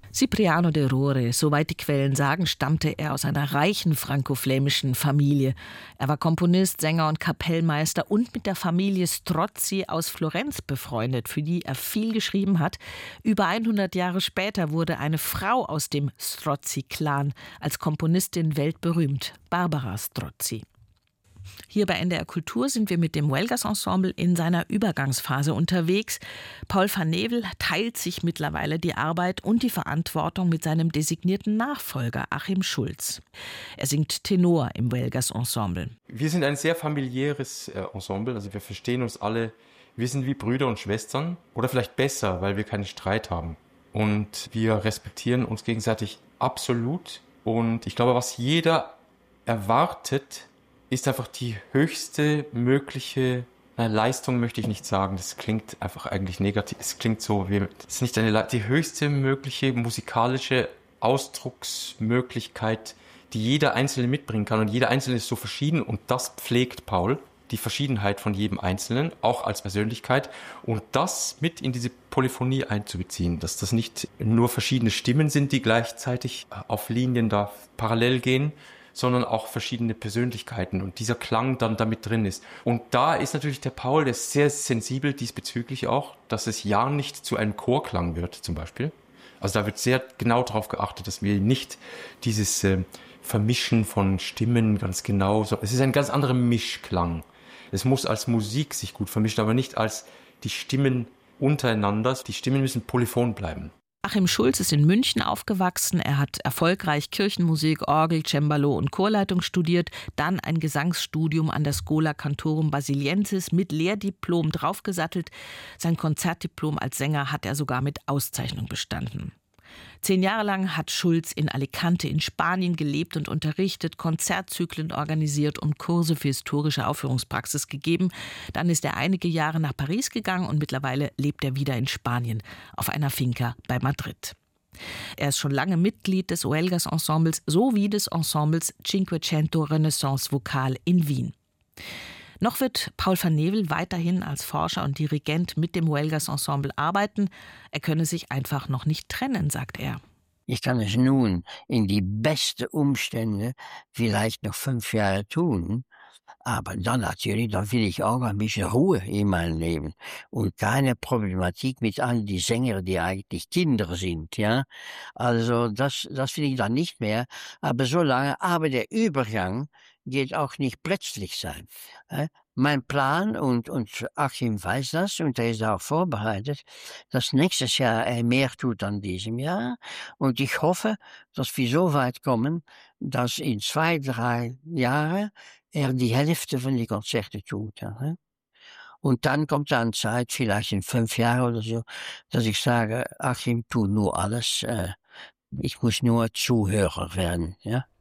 Cipriano de Rore, soweit die Quellen sagen, stammte er aus einer reichen frankoflämischen Familie. Er war Komponist, Sänger und Kapellmeister und mit der Familie Strozzi aus Florenz befreundet, für die er viel geschrieben hat. Über 100 Jahre später wurde eine Frau aus dem Strozzi-Clan als Komponistin weltberühmt, Barbara Strozzi. Hier bei NDR Kultur sind wir mit dem Huelgas Ensemble in seiner Übergangsphase unterwegs. Paul van Nevel teilt sich mittlerweile die Arbeit und die Verantwortung mit seinem designierten Nachfolger Achim Schulz. Er singt Tenor im Huelgas Ensemble. Wir sind ein sehr familiäres Ensemble, also wir verstehen uns alle. Wir sind wie Brüder und Schwestern oder vielleicht besser, weil wir keinen Streit haben. Und wir respektieren uns gegenseitig absolut. Und ich glaube, was jeder erwartet, ist einfach die höchste mögliche Leistung, möchte ich nicht sagen. Das klingt einfach eigentlich negativ. Es klingt so, es ist nicht die höchste mögliche musikalische Ausdrucksmöglichkeit, die jeder Einzelne mitbringen kann. Und jeder Einzelne ist so verschieden und das pflegt Paul. Die Verschiedenheit von jedem Einzelnen, auch als Persönlichkeit. Und das mit in diese Polyphonie einzubeziehen, dass das nicht nur verschiedene Stimmen sind, die gleichzeitig auf Linien da parallel gehen, sondern auch verschiedene Persönlichkeiten und dieser Klang dann damit drin ist. Und da ist natürlich der Paul, der ist sehr sensibel diesbezüglich auch, dass es ja nicht zu einem Chorklang wird zum Beispiel. Also da wird sehr genau darauf geachtet, dass wir nicht dieses Vermischen von Stimmen ganz genau, es ist ein ganz anderer Mischklang. Es muss als Musik sich gut vermischen, aber nicht als die Stimmen untereinander. Die Stimmen müssen polyphon bleiben. Achim Schulz ist in München aufgewachsen. Er hat erfolgreich Kirchenmusik, Orgel, Cembalo und Chorleitung studiert, dann ein Gesangsstudium an der Schola Cantorum Basiliensis mit Lehrdiplom draufgesattelt. Sein Konzertdiplom als Sänger hat er sogar mit Auszeichnung bestanden. 10 Jahre lang hat Schulz in Alicante in Spanien gelebt und unterrichtet, Konzertzyklen organisiert und Kurse für historische Aufführungspraxis gegeben. Dann ist er einige Jahre nach Paris gegangen und mittlerweile lebt er wieder in Spanien, auf einer Finca bei Madrid. Er ist schon lange Mitglied des Huelgas Ensembles sowie des Ensembles Cinquecento Renaissance Vocal in Wien. Noch wird Paul van Nevel weiterhin als Forscher und Dirigent mit dem Huelgas Ensemble arbeiten. Er könne sich einfach noch nicht trennen, sagt er. Ich kann es nun in die besten Umstände vielleicht noch 5 Jahre tun, aber dann natürlich, dann will ich auch ein bisschen Ruhe in meinem Leben und keine Problematik mit all die Sänger, die eigentlich Kinder sind, ja. Also das will ich dann nicht mehr, aber der Übergang geht auch nicht plötzlich sein. Mein Plan, und Achim weiß das, und er ist auch vorbereitet, dass nächstes Jahr er mehr tut an diesem Jahr. Und ich hoffe, dass wir so weit kommen, dass in 2, 3 Jahren er die Hälfte von den Konzerten tut. Ja. Und dann kommt dann Zeit, vielleicht in 5 Jahren oder so, dass ich sage, Achim, tu nur alles, ich muss nur Zuhörer werden, ja.